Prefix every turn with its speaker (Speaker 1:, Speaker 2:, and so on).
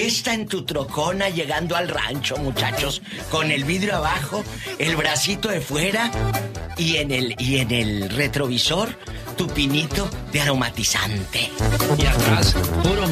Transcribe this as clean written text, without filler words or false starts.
Speaker 1: fiesta en tu trocona llegando al rancho, muchachos, con el vidrio abajo, el bracito de fuera y en el retrovisor tu pinito de aromatizante.
Speaker 2: Y atrás, puro